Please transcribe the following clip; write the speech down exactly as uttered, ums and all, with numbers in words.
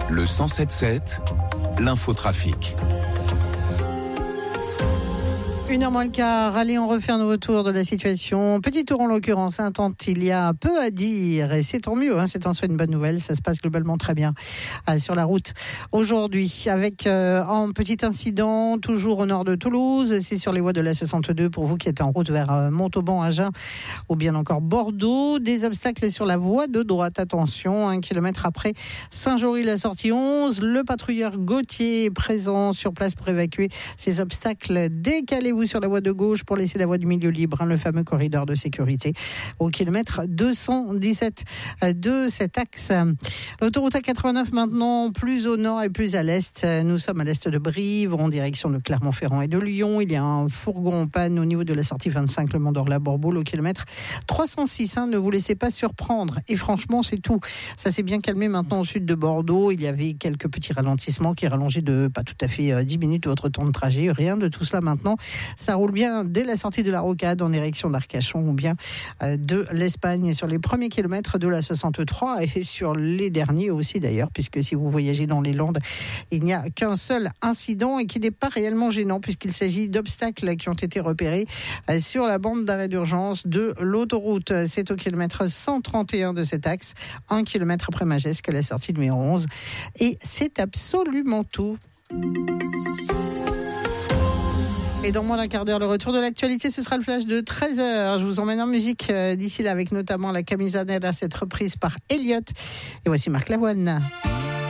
Le cent sept sept, l'infotrafic. Une heure moins le quart, allez, on refait un nouveau tour de la situation. Petit tour en l'occurrence, hein, tant il y a peu à dire, et c'est tant mieux, hein, c'est en soi une bonne nouvelle, ça se passe globalement très bien euh, sur la route aujourd'hui, avec euh, un petit incident toujours au nord de Toulouse, c'est sur les voies de la soixante-deux pour vous qui êtes en route vers euh, Montauban, Agen ou bien encore Bordeaux, des obstacles sur la voie de droite, attention, un kilomètre après Saint-Jory, la sortie onze, le patrouilleur Gauthier est présent sur place pour évacuer ces obstacles. Décalez-vous sur la voie de gauche pour laisser la voie du milieu libre, hein, le fameux corridor de sécurité au kilomètre deux cent dix-sept de cet axe. L'autoroute A quatre-vingt-neuf maintenant, plus au nord et plus à l'est. Nous sommes à l'est de Brive, en direction de Clermont-Ferrand et de Lyon. Il y a un fourgon en panne au niveau de la sortie vingt-cinq, le Mont d'Or-la-Bourboule au kilomètre trois cent six. Hein, ne vous laissez pas surprendre. Et franchement, c'est tout. Ça s'est bien calmé maintenant au sud de Bordeaux. Il y avait quelques petits ralentissements qui rallongeaient de pas tout à fait dix minutes votre temps de trajet. Rien de tout cela maintenant. Ça roule bien dès la sortie de la Rocade en direction d'Arcachon ou bien de l'Espagne sur les premiers kilomètres de la soixante-trois et sur les derniers aussi d'ailleurs, puisque si vous voyagez dans les Landes, il n'y a qu'un seul incident et qui n'est pas réellement gênant puisqu'il s'agit d'obstacles qui ont été repérés sur la bande d'arrêt d'urgence de l'autoroute. C'est au kilomètre cent trente et un de cet axe, un kilomètre après Magesque, la sortie numéro onze. Et c'est absolument tout. Et dans moins d'un quart d'heure, le retour de l'actualité, ce sera le flash de treize heures. Je vous emmène en musique d'ici là avec notamment la Camisanella, cette reprise par Elliott. Et voici Marc Lavoine.